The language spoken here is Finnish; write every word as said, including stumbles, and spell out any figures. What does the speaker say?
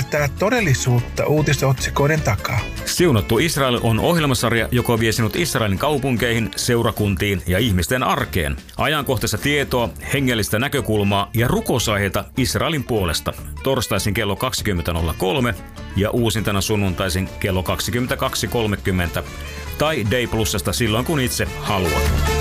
ymmärtää todellisuutta uutisotsikoiden takaa. Siunattu Israel on ohjelmasarja, joka vie sinut Israelin kaupunkeihin, seurakuntiin ja ihmisten arkeen. Ajankohtaista tietoa, hengellistä näkökulmaa ja rukousaiheita Israelin puolesta. Torstaisin kello kaksikymmentä nolla kolme ja uusintana sunnuntaisin kello kaksikymmentäkaksi kolmekymmentä tai Day Plusasta silloin kun itse haluat.